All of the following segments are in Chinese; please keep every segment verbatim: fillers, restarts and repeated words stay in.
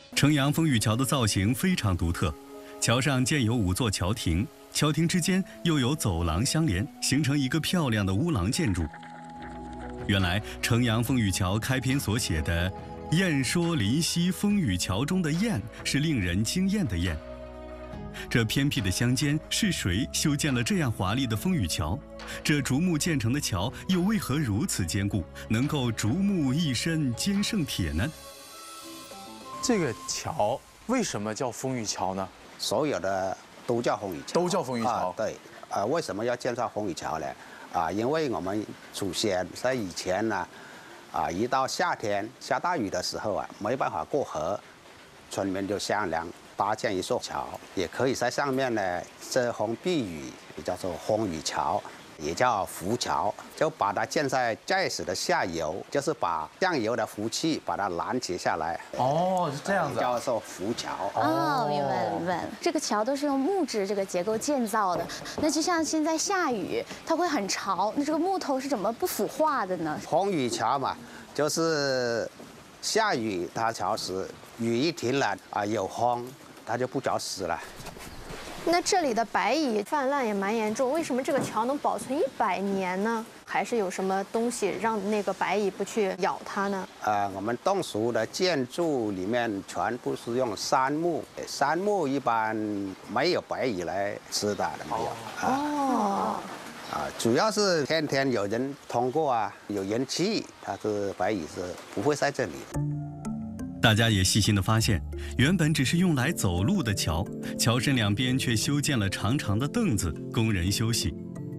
城阳风雨桥的造型非常独特，桥上建有五座桥亭，桥亭之间又有走廊相连，形成一个漂亮的乌廊建筑。原来城阳风雨桥开篇所写的“燕说临溪风雨桥”中的“燕”是令人惊艳的“燕”。这偏僻的乡间是谁修建了这样华丽的风雨桥？这竹木建成的桥又为何如此坚固，能够竹木一身坚胜铁呢？ 这个桥为什么叫风雨桥呢？ 所有的都叫风雨桥， 都叫风雨桥。 啊、对，啊、呃，为什么要建造风雨桥呢？啊，因为我们祖先在以前呢，啊，一到夏天下大雨的时候啊，没办法过河，村民就商量搭建一座桥，也可以在上面呢遮风避雨，也叫做风雨桥，也叫浮桥，就把它建在寨子的下游，就是把降游的浮器把它拦截下来。 哦，是这样子、啊， 叫做浮桥。 哦，明白了，明白了。这个桥都是用木质这个结构建造的。那就像现在下雨，它会很潮，那这个木头是怎么不腐化的呢？ 风雨桥嘛，就是下雨它潮湿，雨一停了啊，有风，它就不着湿了。 那这里的白蚁泛滥也蛮严重，为什么这个桥能保存一百年呢？还是有什么东西让那个白蚁不去咬它呢？ 呃，我们侗族的建筑里面全部是用杉木，杉木一般没有白蚁来吃的，没有。 哦。 啊，主要是天天有人通过啊，有人气，它是白蚁是不会在这里的。 大家也细心地发现，原本只是用来走路的桥，桥身两边却修建了长长的凳子，供人休息。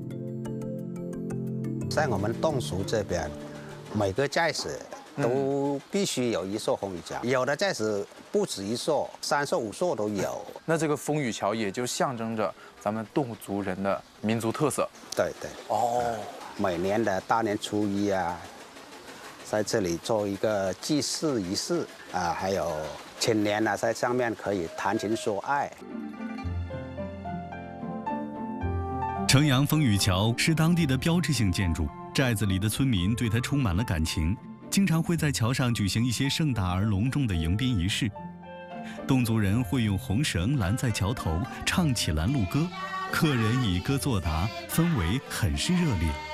在我们侗族这边，每个寨子都必须有一座风雨桥，嗯、有的寨子不止一座，三座五座都有。 那这个风雨桥也就象征着咱们侗族人的民族特色。 对对。 哦、 呃，每年的大年初一啊，在这里做一个祭祀仪式啊，还有青年呢，在上面可以谈情说爱。 城阳风雨桥是当地的标志性建筑，寨子里的村民对它充满了感情，经常会在桥上举行一些盛大而隆重的迎宾仪式。侗族人会用红绳拦在桥头，唱起拦路歌，客人以歌作答，氛围很是热烈。